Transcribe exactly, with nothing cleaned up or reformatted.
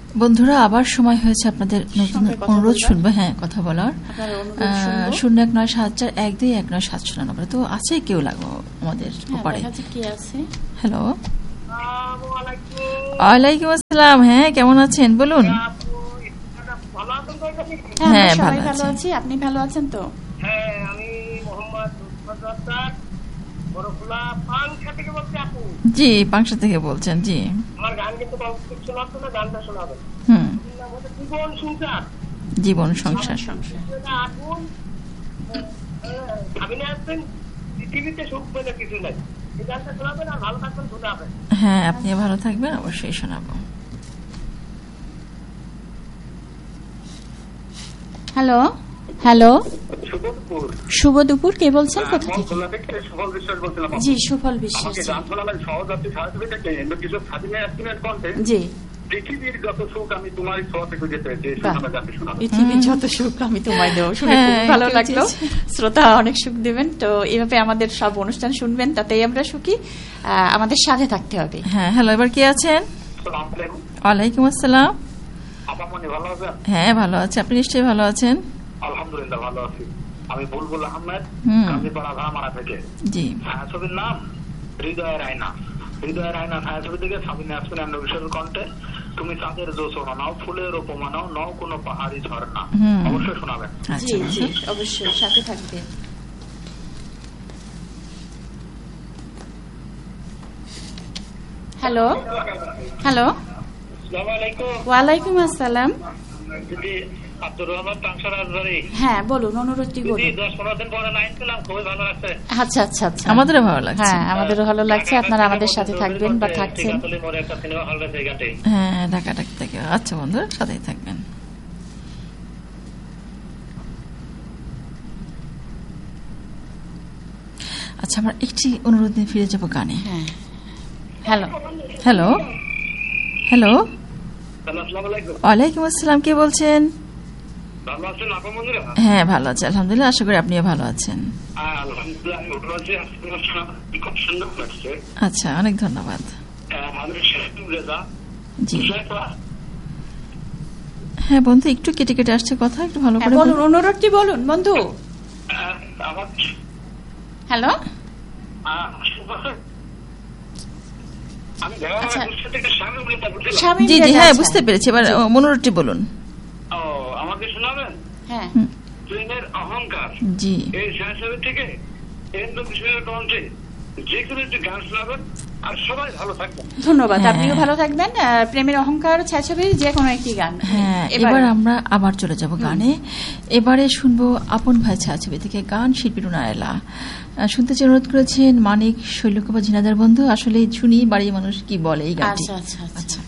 বন্ধুরা আবার সময় হয়েছে আপনাদের নতুন অনুরোধ শুনবো, হ্যাঁ কথা বলার। শূন্য এক নয় সাত চার এক দুই এক নয় সাত শূন্য নম্বরে তো আছে কেউ লাগো আমাদের ওপারে। হ্যালো, ওয়ালাইকুম আসসালাম। হ্যাঁ কেমন আছেন বলুন? হ্যাঁ ভালো আছি, আপনি ভালো আছেন তো? হ্যাঁ আমি মোহাম্মদ জি পাংশা থেকে বলছেন। জি আমার গান কিন্তু শোনাতো না, গানটা শোনাবেন। হুম, জীবন সংসার, জীবন সংসার আগুন আপনি আসবেন, পৃথিবীতে সুখ বলে কিছু নাই। এই গানটা শোনাবেন আর ভালো থাকবেন, শোনাবেন। হ্যাঁ আপনি ভালো থাকবেন, অবশ্যই শোনাবো। হ্যালো হ্যালো, শুভ দুপুর। কে বলছেন, কোথা থেকে? জি সুফল বিশ্বাস। জি পৃথিবীর যত সুখ আমি তোমার ছোঁয়া থেকে যেতে পৃথিবীর যত সুখ আমি তোমায় দেবো, শুনে খুব ভালো লাগলো। শ্রোতা অনেক সুখ দেবেন, তো এইভাবে আমাদের সব অনুষ্ঠান শুনবেন, তাতেই আমরা সুখী। আমাদের সাথে থাকতে হবে। হ্যাঁ হ্যালো, এবার কে আছেন? ওয়ালাইকুম আসসালাম। হ্যাঁ ভালো আছে, আপনি নিশ্চয়ই ভালো আছেন? আলহামদুলিল্লাহ ভালো আছি। আমি বুলবুল আহমেদ, কাজীপাড়া ধামারা থেকে। জি ছায়াছবির নাম হৃদয়ের আয়না। হৃদয়ের আয়না ছায়াছবি থেকে সাবিনা ইয়াসমিন এন্ড বিশ্বর কণ্ঠে তুমি চাঁদের জোছনা নাও, ফুলের উপমা নাও, নাও কোনো পাহাড়ি ঝর্ণা। অবশ্যই শোনাবেন। জি জি অবশ্যই সাথে থাকবে। হ্যালো হ্যালো, ওয়ালাইকুম আসসালাম। আব্দুর রহমান পাংশা রাজবাড়ী। হ্যাঁ বলুন, অনুরোধটি বলুন। দশ পনেরো দিন পরে লাইন পেলাম, খুবই ভালো লাগছে। আচ্ছা আচ্ছা আচ্ছা, আমাদেরও ভালো লাগছে। হ্যাঁ আমাদেরও ভালো লাগছে, আপনারা আমাদের সাথে থাকবেন বা থাকছেন। হ্যাঁ ঢাকা ঢাকা থেকে। আচ্ছা বন্ধুরা সাথেই থাকবেন। আচ্ছা আমরা একটি অনুরোধ নিয়ে ফিরে যাবো গানে। হ্যাঁ হ্যালো হ্যালো হ্যালো, ওয়ালাইকুম আসসালাম। কে বলছেন? হ্যাঁ ভালো আছে আলহামদুলিল্লাহ, আশা করি আপনিও ভালো আছেন। আচ্ছা অনেক ধন্যবাদ। জি হ্যাঁ বন্ধু একটু কেটে কেটে আসছে কথা, একটু ভালো করে বলুন, অনুরোধটি বলুন বন্ধু। হ্যালো জি জি হ্যাঁ বুঝতে পেরেছি, এবার অনুরোধটি বলুন। আমাকে শোনাবেন? হ্যাঁ প্রেমের অহংকার। জি এই ছায়াছবি থেকে কণ্ঠে যে কোনো একটি গান শোনাবেন আর সবাই ভালো থাকবেন। ধন্যবাদ, আপনিও ভালো থাকবেন। প্রেমের অহংকার ছায়াছবির যে কোনো একটি গান। হ্যাঁ এবার আমরা আবার চলে যাব গানে। এবারে শুনবো আপন ভাই ছায়াছবি থেকে গান, শিল্পী রুনা এলা। শুনতে চেয়ে অনুরোধ করেছেন মানিক শৈলকুমার ঝিনাদার বন্ধু। আসলে শুনি বাড়ির মানুষ কি বলে এই গানটি। আচ্ছা আচ্ছা আচ্ছা।